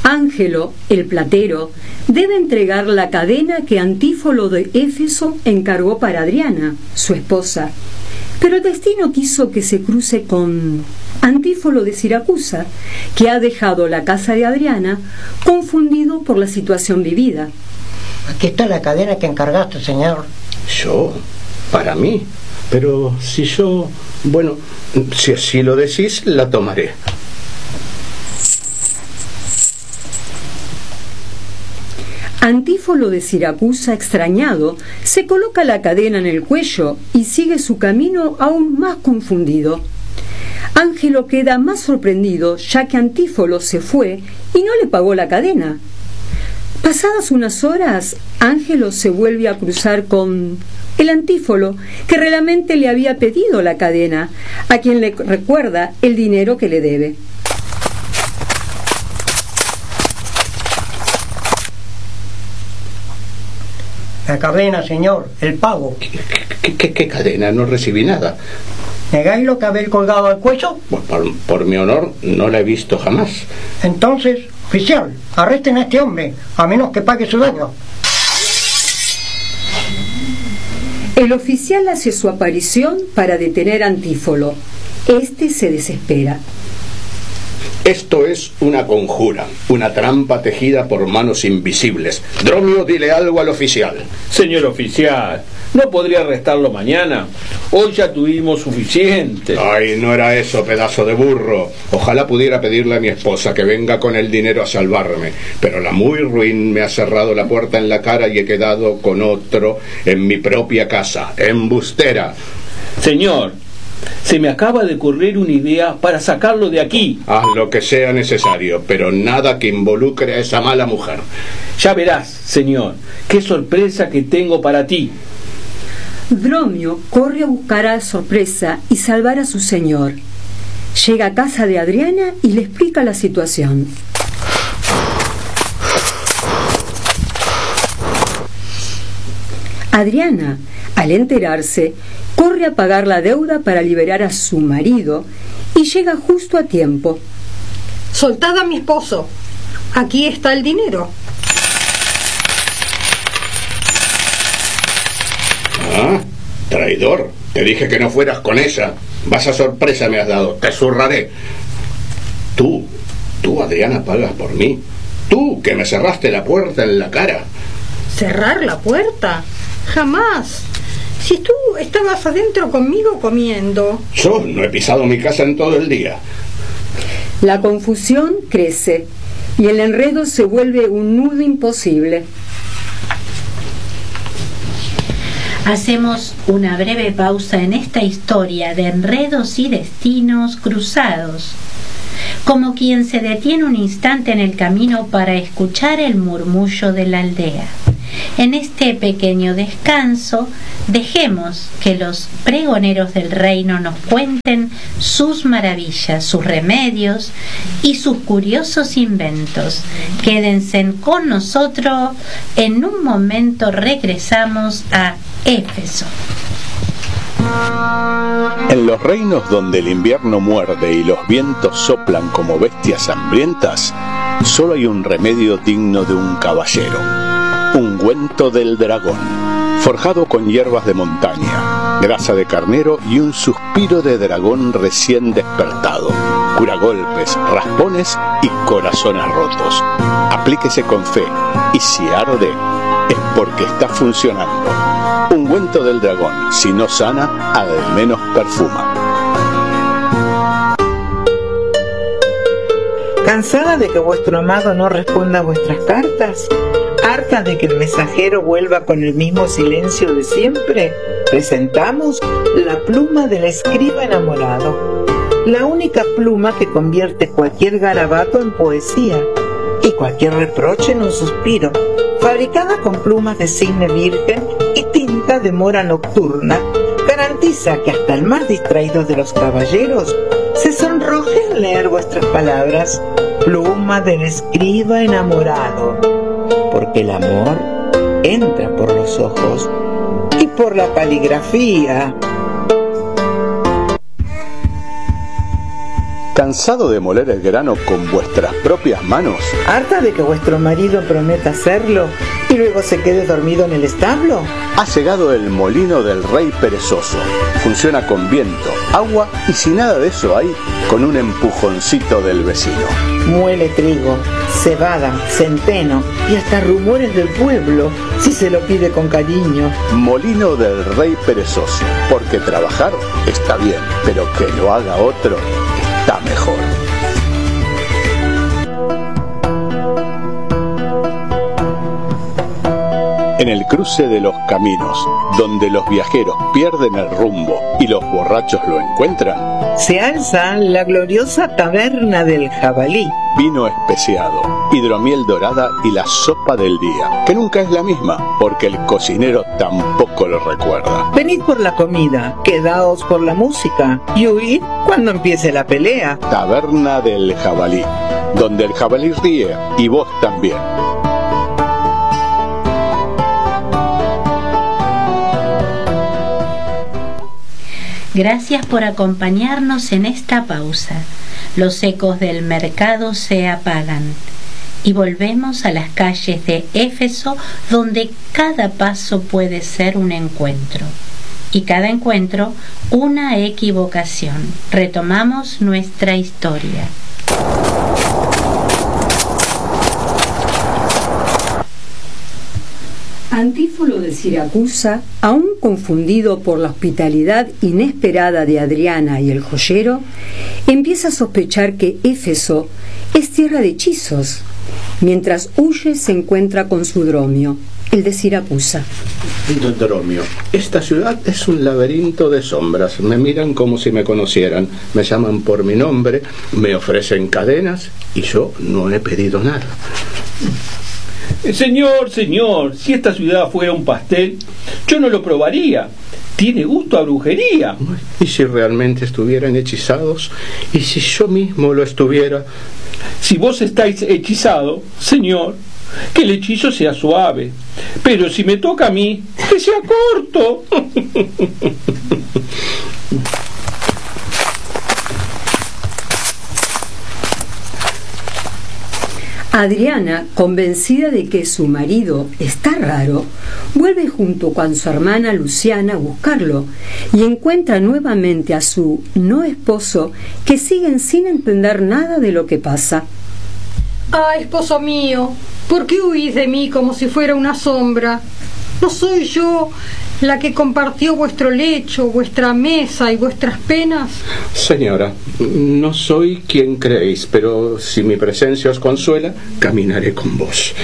Ángelo, el platero, debe entregar la cadena que Antífolo de Éfeso encargó para Adriana, su esposa. Pero el destino quiso que se cruce con Antífolo de Siracusa, que ha dejado la casa de Adriana confundido por la situación vivida. Aquí está la cadena que encargaste, señor. ¿Yo? ¿Para mí? Pero si yo... Bueno, si así lo decís, la tomaré. Antífolo de Siracusa, extrañado, se coloca la cadena en el cuello y sigue su camino aún más confundido. Ángelo queda más sorprendido, ya que Antífolo se fue y no le pagó la cadena. Pasadas unas horas, Ángelo se vuelve a cruzar con el Antífolo, que realmente le había pedido la cadena, a quien le recuerda el dinero que le debe. La cadena, señor, el pago. ¿Qué cadena? No recibí nada. ¿Negáis lo que habéis colgado al cuello? Por mi honor, no la he visto jamás. Entonces, oficial, arresten a este hombre, a menos que pague su deuda. El oficial hace su aparición para detener a Antífolo. Este se desespera. Esto es una conjura, una trampa tejida por manos invisibles. Dromio, dile algo al oficial. Señor oficial, ¿no podría arrestarlo mañana? Hoy ya tuvimos suficiente. Ay, no era eso, pedazo de burro. Ojalá pudiera pedirle a mi esposa que venga con el dinero a salvarme, pero la muy ruin me ha cerrado la puerta en la cara y he quedado con otro en mi propia casa. ¡Embustera! Señor, se me acaba de ocurrir una idea para sacarlo de aquí. Haz lo que sea necesario, pero nada que involucre a esa mala mujer. Ya verás, señor, qué sorpresa que tengo para ti. Dromio corre a buscar a sorpresa y salvar a su señor. Llega a casa de Adriana y le explica la situación. Adriana, al enterarse, corre a pagar la deuda para liberar a su marido y llega justo a tiempo. Soltad a mi esposo. Aquí está el dinero. Ah, traidor. Te dije que no fueras con ella. Vaya sorpresa me has dado. Te zurraré. Tú, Adriana, pagas por mí. Tú, que me cerraste la puerta en la cara. ¿Cerrar la puerta? Jamás. Si tú estabas adentro conmigo comiendo. Yo no he pisado mi casa en todo el día. La confusión crece y el enredo se vuelve un nudo imposible. Hacemos una breve pausa en esta historia de enredos y destinos cruzados, como quien se detiene un instante en el camino para escuchar el murmullo de la aldea. En este pequeño descanso, dejemos que los pregoneros del reino nos cuenten sus maravillas, sus remedios y sus curiosos inventos. Quédense con nosotros, en un momento regresamos a Éfeso. En los reinos donde el invierno muerde y los vientos soplan como bestias hambrientas, solo hay un remedio digno de un caballero: ungüento del dragón, forjado con hierbas de montaña, grasa de carnero y un suspiro de dragón recién despertado. Cura golpes, raspones y corazones rotos. Aplíquese con fe, y si arde, es porque está funcionando. Ungüento del dragón, si no sana, al menos perfuma. ¿Cansada de que vuestro amado no responda a vuestras cartas? ¿Harta de que el mensajero vuelva con el mismo silencio de siempre? Presentamos la pluma del escriba enamorado. La única pluma que convierte cualquier garabato en poesía y cualquier reproche en un suspiro. Fabricada con plumas de cisne virgen y tinta de mora nocturna, garantiza que hasta el más distraído de los caballeros se sonroje al leer vuestras palabras. Pluma del escriba enamorado, porque el amor entra por los ojos y por la caligrafía. ¿Cansado de moler el grano con vuestras propias manos? ¿Harta de que vuestro marido prometa hacerlo y luego se quede dormido en el establo? Ha llegado el molino del rey perezoso. Funciona con viento, agua y si nada de eso hay, con un empujoncito del vecino. Muele trigo, cebada, centeno y hasta rumores del pueblo si se lo pide con cariño. Molino del rey perezoso, porque trabajar está bien, pero que lo haga otro está mejor. En el cruce de los caminos, donde los viajeros pierden el rumbo y los borrachos lo encuentran, se alza la gloriosa taberna del jabalí. Vino especiado, hidromiel dorada y la sopa del día, que nunca es la misma, porque el cocinero tampoco lo recuerda. Venid por la comida, quedaos por la música y huid cuando empiece la pelea. Taberna del jabalí, donde el jabalí ríe y vos también. Gracias por acompañarnos en esta pausa. Los ecos del mercado se apagan y volvemos a las calles de Éfeso, donde cada paso puede ser un encuentro y cada encuentro una equivocación. Retomamos nuestra historia. Antífolo de Siracusa, aún confundido por la hospitalidad inesperada de Adriana y el joyero, empieza a sospechar que Éfeso es tierra de hechizos. Mientras huye se encuentra con su Dromio, el de Siracusa. Don Dromio, esta ciudad es un laberinto de sombras. Me miran como si me conocieran, me llaman por mi nombre, me ofrecen cadenas y yo no he pedido nada. Señor, si esta ciudad fuera un pastel, yo no lo probaría. Tiene gusto a brujería. ¿Y si realmente estuvieran hechizados? ¿Y si yo mismo lo estuviera? Si vos estáis hechizado, señor, que el hechizo sea suave. Pero si me toca a mí, que sea corto. Adriana, convencida de que su marido está raro, vuelve junto con su hermana Luciana a buscarlo y encuentra nuevamente a su no esposo, que siguen sin entender nada de lo que pasa. Ah, esposo mío, ¿por qué huís de mí como si fuera una sombra? ¿No soy yo la que compartió vuestro lecho, vuestra mesa y vuestras penas? Señora, no soy quien creéis, pero si mi presencia os consuela, caminaré con vos.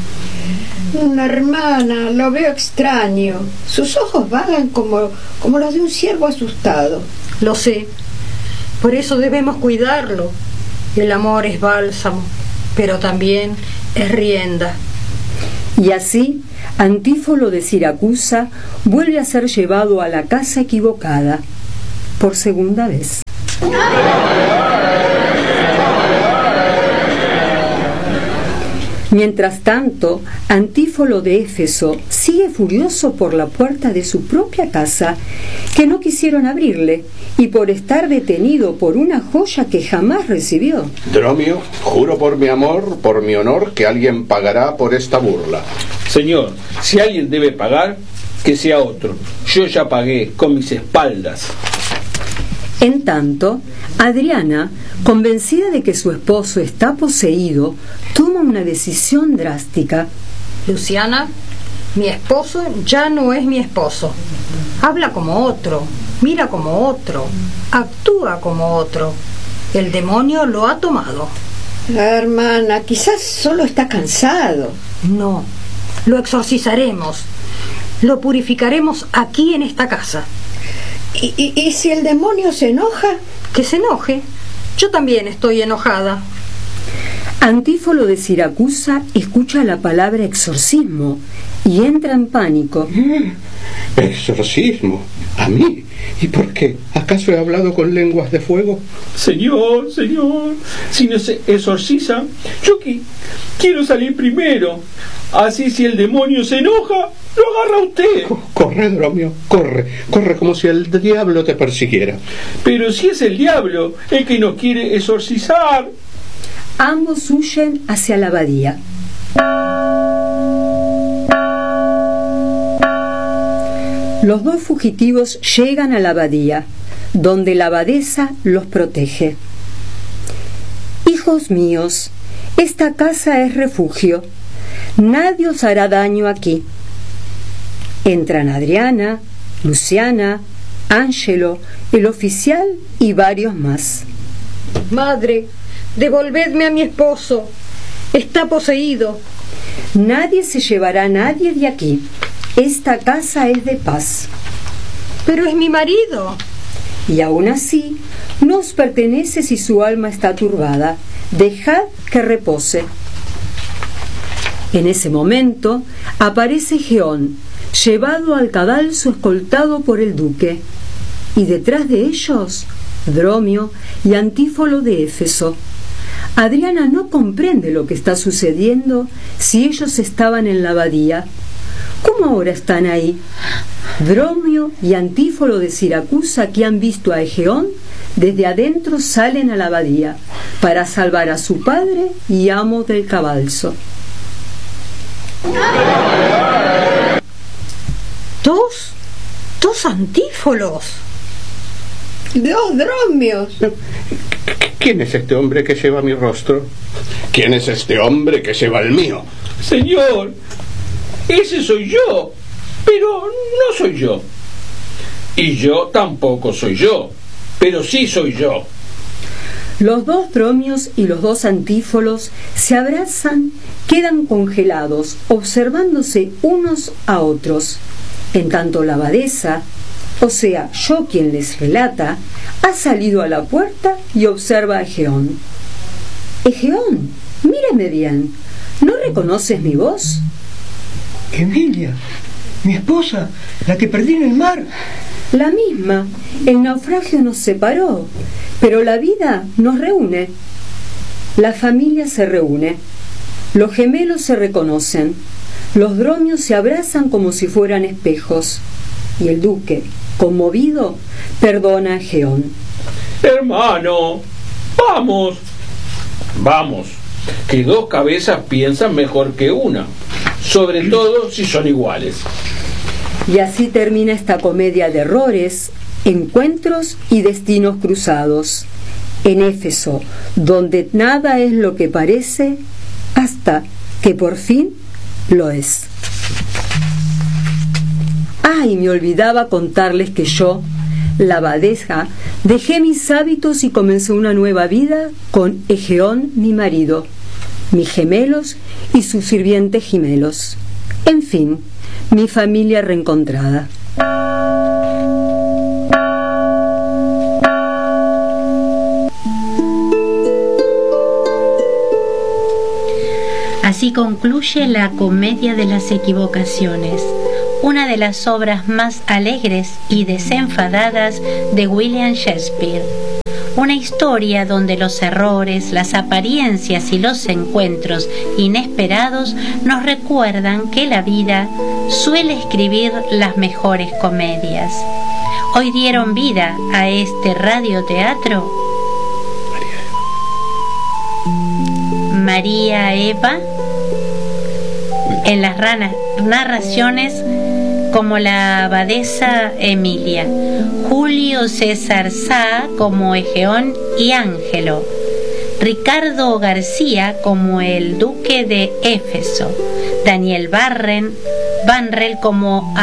Hermana, lo veo extraño. Sus ojos vagan como los de un ciervo asustado. Lo sé, por eso debemos cuidarlo. El amor es bálsamo, pero también es rienda. Y así, Antífolo de Siracusa vuelve a ser llevado a la casa equivocada por segunda vez. Mientras tanto, Antífolo de Éfeso sigue furioso por la puerta de su propia casa, que no quisieron abrirle, y por estar detenido por una joya que jamás recibió. Dromio, juro por mi amor, por mi honor, que alguien pagará por esta burla. Señor, si alguien debe pagar, que sea otro. Yo ya pagué con mis espaldas. En tanto, Adriana, convencida de que su esposo está poseído, toma una decisión drástica. Luciana, mi esposo ya no es mi esposo. Habla como otro, mira como otro, actúa como otro. El demonio lo ha tomado. Hermana, quizás solo está cansado. No, lo exorcizaremos. Lo purificaremos aquí en esta casa. ¿Y si el demonio se enoja? Que se enoje. Yo también estoy enojada. Antífolo de Siracusa escucha la palabra exorcismo y entra en pánico. ¿Exorcismo? ¿A mí? ¿Y por qué? ¿Acaso he hablado con lenguas de fuego? Señor, si nos exorciza, yo quiero salir primero. Así si el demonio se enoja, lo agarra usted. Corre, Dromio, corre como si el diablo te persiguiera. Pero si es el diablo el que nos quiere exorcizar. Ambos huyen hacia la abadía. Los dos fugitivos llegan a la abadía, donde la abadesa los protege. Hijos míos, esta casa es refugio. Nadie os hará daño aquí. Entran Adriana, Luciana, Ángelo, el oficial y varios más. Madre, devolvedme a mi esposo. Está poseído. Nadie se llevará a nadie de aquí. Esta casa es de paz. Pero es mi marido. Y aún así, no os pertenece si su alma está turbada. Dejad que repose. En ese momento aparece Geón, llevado al cadalso escoltado por el duque, y detrás de ellos, Dromio y Antífolo de Éfeso. Adriana no comprende lo que está sucediendo si ellos estaban en la abadía. ¿Cómo ahora están ahí? Dromio y Antífolo de Siracusa, que han visto a Egeón, desde adentro salen a la abadía para salvar a su padre y amo del cadalso. Dos Antífolos. Dos Dromios. ¿Quién es este hombre que lleva mi rostro? ¿Quién es este hombre que lleva el mío? Señor, ese soy yo, pero no soy yo. Y yo tampoco soy yo, pero sí soy yo. Los dos Dromios y los dos Antífolos se abrazan, quedan congelados, observándose unos a otros. En tanto la abadesa, o sea, yo quien les relata, ha salido a la puerta y observa a Egeón. Egeón, mírame bien, ¿no reconoces mi voz? Emilia, mi esposa, la que perdí en el mar. La misma. El naufragio nos separó, pero la vida nos reúne. La familia se reúne. Los gemelos se reconocen. Los Dromios se abrazan como si fueran espejos. Y el duque, conmovido, perdona a Geón. Hermano, vamos, que dos cabezas piensan mejor que una, sobre todo si son iguales. Y así termina esta comedia de errores, encuentros y destinos cruzados. En Éfeso, donde nada es lo que parece, hasta que por fin lo es. Ay, me olvidaba contarles que yo, la abadesa, dejé mis hábitos y comencé una nueva vida con Egeón, mi marido, mis gemelos y sus sirvientes gemelos. En fin, mi familia reencontrada. Así concluye la Comedia de las Equivocaciones, una de las obras más alegres y desenfadadas de William Shakespeare. Una historia donde los errores, las apariencias y los encuentros inesperados nos recuerdan que la vida suele escribir las mejores comedias. Hoy dieron vida a este radioteatro María Eva en las narraciones como la abadesa Emilia, Julio César Sá como Egeón y Ángelo, Ricardo García como el duque de Éfeso, Daniel Banrel como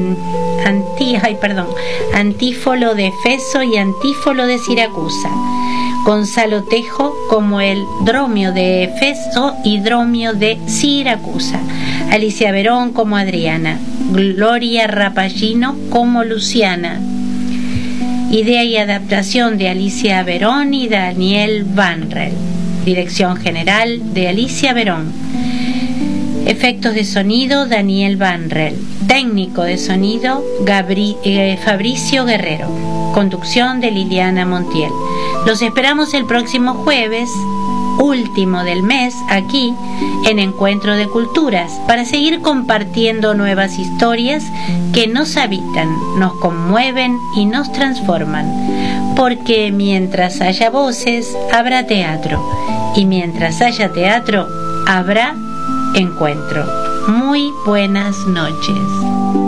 Antífolo de Éfeso y Antífolo de Siracusa, Gonzalo Tejo como el Dromio de Éfeso y Dromio de Siracusa, Alicia Verón como Adriana, Gloria Rapallino como Luciana. Idea y adaptación de Alicia Verón y Daniel Banrel. Dirección general de Alicia Verón. Efectos de sonido Daniel Banrel. Técnico de sonido Fabricio Guerrero. Conducción de Liliana Montiel. Los esperamos el próximo jueves, último del mes aquí en Encuentro de Culturas para seguir compartiendo nuevas historias que nos habitan, nos conmueven y nos transforman. Porque mientras haya voces, habrá teatro. Y mientras haya teatro, habrá encuentro. Muy buenas noches.